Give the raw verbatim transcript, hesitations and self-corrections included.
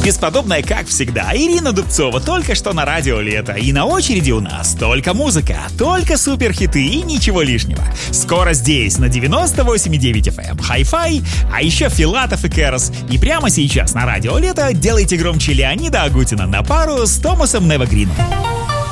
бесподобная, как всегда, Ирина Дубцова только что на радио Лето. И на очереди у нас только музыка, только суперхиты и ничего лишнего. Скоро здесь, на девяносто восемь и девять эф эм, Hi-Fi, а еще Филатов и Кэрос. И прямо сейчас на радио Лето делайте громче Леонида Агутина на пару с Томасом Невагрином.